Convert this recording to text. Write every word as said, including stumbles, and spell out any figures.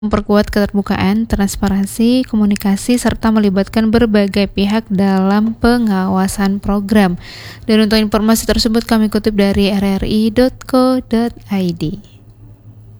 memperkuat keterbukaan, transparansi, komunikasi, serta melibatkan berbagai pihak dalam pengawasan program. Dan untuk informasi tersebut kami kutip dari r r i dot co dot i d.